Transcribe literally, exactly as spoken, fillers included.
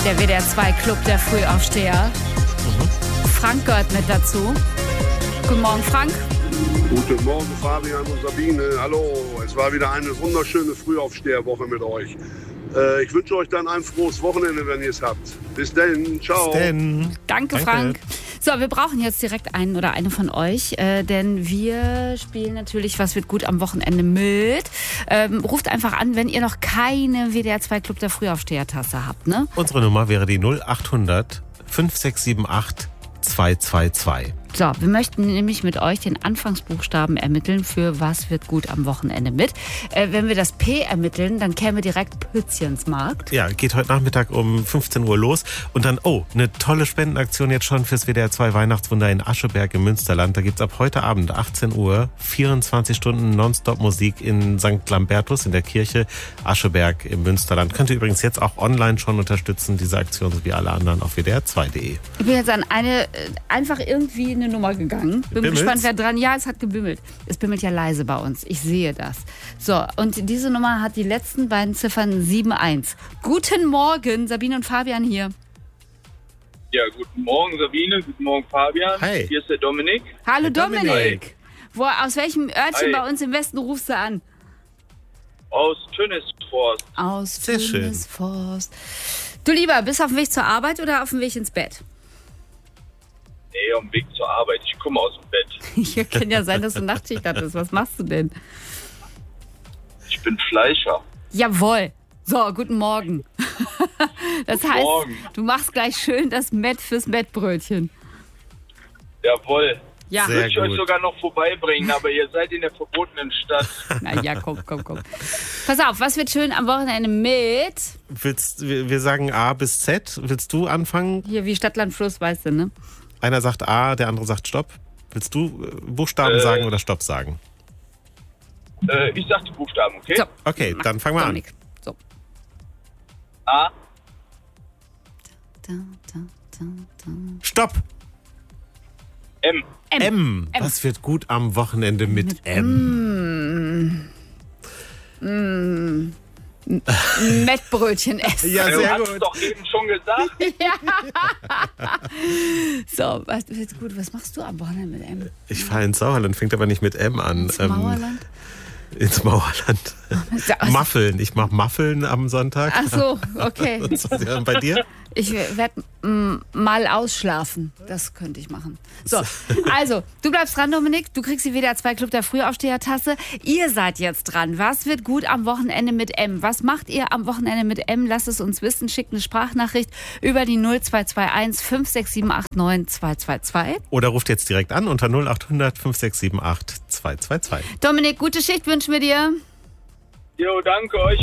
Der W D R zwei Club der Frühaufsteher. Mhm. Frank gehört mit dazu. Guten Morgen, Frank. Guten Morgen, Fabian und Sabine. Hallo, es war wieder eine wunderschöne Frühaufsteherwoche mit euch. Äh, ich wünsche euch dann ein frohes Wochenende, wenn ihr es habt. Bis dann, ciao. Bis denn. Danke, Frank. So, wir brauchen jetzt direkt einen oder eine von euch, äh, denn wir spielen natürlich Was wird gut am Wochenende mit. Ähm, ruft einfach an, wenn ihr noch keine W D R zwei Club der Frühaufsteher-Tasse habt, ne? Unsere Nummer wäre die null acht hundert fünf sechs sieben acht zwei zwei zwei. So, wir möchten nämlich mit euch den Anfangsbuchstaben ermitteln für Was wird gut am Wochenende mit. Äh, wenn wir das P ermitteln, dann käme direkt Pützchensmarkt. Ja, geht heute Nachmittag um fünfzehn Uhr los. Und dann, oh, eine tolle Spendenaktion jetzt schon fürs W D R zwei Weihnachtswunder in Ascheberg im Münsterland. Da gibt's ab heute Abend achtzehn Uhr vierundzwanzig Stunden Nonstop-Musik in Sankt Lambertus in der Kirche Ascheberg im Münsterland. Könnt ihr übrigens jetzt auch online schon unterstützen, diese Aktion, so wie alle anderen auf W D R zwei punkt de. Ich bin jetzt an eine, einfach irgendwie eine Nummer gegangen. Bin Bimmelt's? gespannt, wer dran. Ja, es hat gebimmelt. Es bimmelt ja leise bei uns. Ich sehe das. So, und diese Nummer hat die letzten beiden Ziffern sieben eins. Guten Morgen, Sabine und Fabian hier. Ja, guten Morgen Sabine, guten Morgen Fabian. Hi. Hier ist der Dominik. Hallo Hey, Dominik. Dominik. Wo, aus welchem Örtchen Hi. bei uns im Westen rufst du an? Aus Tönnesforst. Aus Sehr schön. Tönnesforst. Du lieber, bist du auf dem Weg zur Arbeit oder auf dem Weg ins Bett? Nee, auf dem Weg zur Arbeit. Ich komme aus dem Bett. Hier kann ja sein, dass du Nachtschicht hattest. Was machst du denn? Ich bin Fleischer. Jawohl. So, guten Morgen. Das Guten heißt, Morgen. du machst gleich schön das Mett fürs Mettbrötchen. Jawohl. Ja. Sehr Ich würde euch gut. sogar noch vorbeibringen, aber ihr seid in der verbotenen Stadt. Na ja, komm, komm, komm. Pass auf, was wird schön am Wochenende mit? Willst, wir wir sagen A bis Z. Willst du anfangen? Hier wie Stadt, Land, Fluss, weißt du, ne? Einer sagt A, der andere sagt Stopp. Willst du äh, Buchstaben Äh. sagen oder Stopp sagen? Äh, ich sag die Buchstaben, okay? So. Okay, dann fangen wir an. Dominik. So. A, Da, da, da, da. Stopp! M. M. M. M. Was wird gut am Wochenende mit, Mit M? Mettbrötchen essen. Ja, Du sehr hast es gut. doch eben schon gesagt. So, was wird gut? Was machst du am Wochenende mit M? Ich fahre ins Sauerland, fängt aber nicht mit M an. Ins Mauerland? Ins Mauerland. Ja, Maffeln. Ich mache Maffeln am Sonntag. Ach so, okay. Und bei dir? Ich werde mal ausschlafen. Das könnte ich machen. So, also, du bleibst dran, Dominik. Du kriegst die W D R zwei Club der Frühaufsteher-Tasse. Ihr seid jetzt dran. Was wird gut am Wochenende mit M? Was macht ihr am Wochenende mit M? Lasst es uns wissen. Schickt eine Sprachnachricht über die null zwei zwei eins fünf sechs sieben acht neun zwei zwei zwei. Oder ruft jetzt direkt an unter null acht hundert fünf sechs sieben acht zwei zwei zwei. Dominik, gute Schicht wünschen wir dir. Jo, danke euch